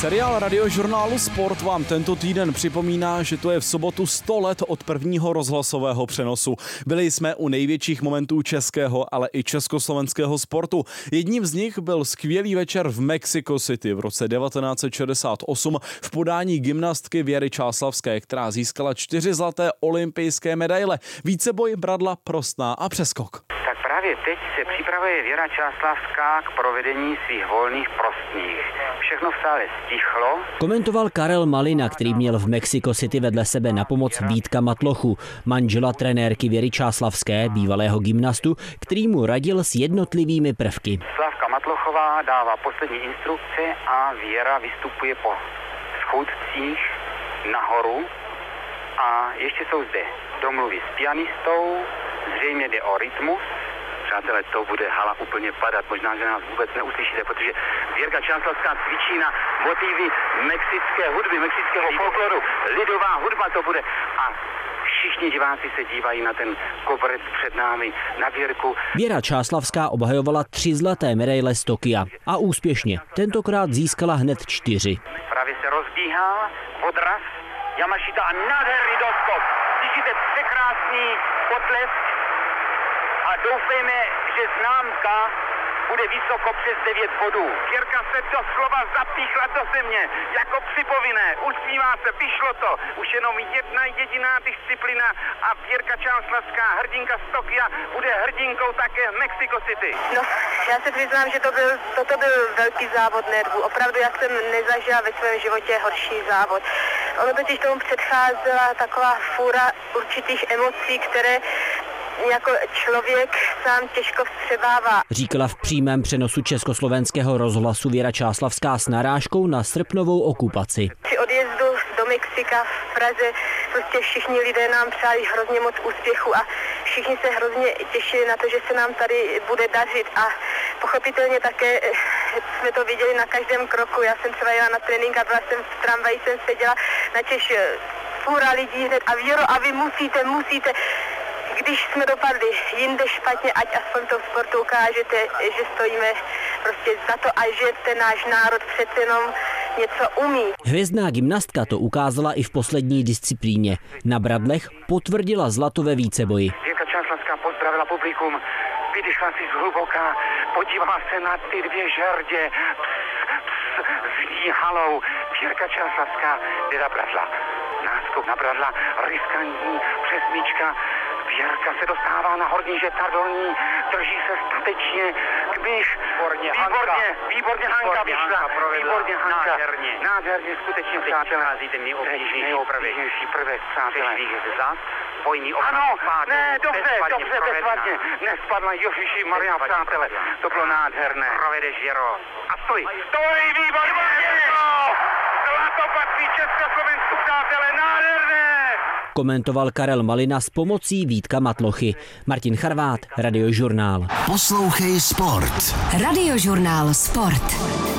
Seriál radiožurnálu Sport vám tento týden připomíná, že to je v sobotu 100 let od prvního rozhlasového přenosu. Byli jsme u největších momentů českého, ale i československého sportu. Jedním z nich byl skvělý večer v Mexico City v roce 1968 v podání gymnastky Věry Čáslavské, která získala 4 zlaté olympijské medaile, víceboj, bradla, prostná a přeskok. Tak právě teď se připravuje Věra Čáslavská k provedení svých volných prostních. Všechno v sále stichlo. Komentoval Karel Malina, který měl v Mexico City vedle sebe na pomoc Vítka Matlochu, manžela trenérky Věry Čáslavské, bývalého gymnastu, který mu radil s jednotlivými prvky. Slávka Matlochová dává poslední instrukce a Věra vystupuje po schůdcích nahoru. A ještě jsou zde domluvy s pianistou, zřejmě jde o rytmus. Přátelé, to bude hala úplně padat, možná, že nás vůbec neuslyšíte, protože Věrka Čáslavská cvičí na motivy mexické hudby, mexického folkloru. Lidová hudba to bude. A všichni diváci se dívají na ten koberec před námi, na Věrku. Věra Čáslavská obhajovala 3 zlaté medaile z Tokia. A úspěšně. Tentokrát získala hned 4. Právě se rozbíhá odraz Yamashita a nádherný doskok. Slyšíte překrásný potlesk a doufejme, že známka bude vysoko přes 9 bodů. Věrka se doslova zapíchla do země, jako připovinné, usmívá se, vyšlo to. Už jenom jedna jediná disciplína a Věrka Čáslavská, hrdinka z Tokia, bude hrdinkou také v Mexico City. No, já se přiznám, že toto byl velký závod nervů. Opravdu, jak jsem nezažila ve svém životě horší závod. Ono totiž tomu předcházela taková fůra určitých emocí, které jako člověk sám těžko vstřebává. Říkala v přímém přenosu Československého rozhlasu Věra Čáslavská s narážkou na srpnovou okupaci. Při odjezdu do Mexika v Praze prostě všichni lidé nám přáli hrozně moc úspěchu a všichni se hrozně těšili na to, že se nám tady bude dařit a pochopitelně také jsme to viděli na každém kroku. Já jsem třeba jela na trénink a byla jsem v tramvaji, jsem seděla na Češ fůra lidí hned a Věro, a vy musíte. Když jsme dopadli jinde špatně, ať aspoň to v sportu ukážete, že stojíme prostě za to a že ten náš národ přece jenom něco umí. Hvězdná gymnastka to ukázala i v poslední disciplíně. Na bradlech potvrdila zlato ve víceboji. Věrka Čáslavská pozdravila publikum, vydýchla si zhluboka, podívala se na ty 2 žerdě, zní halou. Věrka Čáslavská jde na bradla. Náskok na bradla, riskantní přesmička. Věrka se dostává na horní žeta dolní, drží se statečně, kmíš, výborně Hanka vyšla, výborně Hanka, nádherně, skutečně, přátelé, nejoběžnější prvek, přátelé, ano, ne, dobře, bezvadně, nespadla, Ježiši Maria, přátelé, to bylo nádherné. Provedeš, Věro, a stoj, výborně, zlato patří Československu, přátelé, nádherné. Komentoval Karel Malina s pomocí Vítka Matlochy. Martin Charvát, Radiožurnál. Poslouchej Sport. Radiožurnál Sport.